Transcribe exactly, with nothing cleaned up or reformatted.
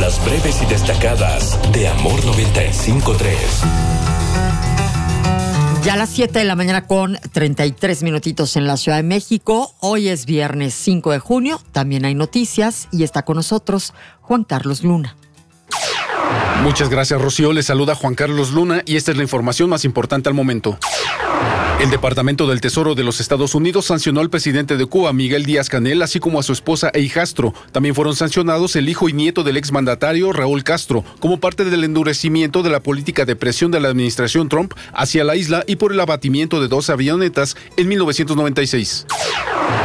Las breves y destacadas de Amor noventa y cinco punto tres. Ya a las siete de la mañana con treinta y tres minutitos en la Ciudad de México. Hoy es viernes cinco de junio. También hay noticias y está con nosotros Juan Carlos Luna. Muchas gracias, Rocío. Les saluda Juan Carlos Luna y esta es la información más importante al momento. El Departamento del Tesoro de los Estados Unidos sancionó al presidente de Cuba, Miguel Díaz-Canel, así como a su esposa e hijastro. También fueron sancionados el hijo y nieto del exmandatario Raúl Castro, como parte del endurecimiento de la política de presión de la administración Trump hacia la isla y por el abatimiento de dos avionetas en mil novecientos noventa y seis.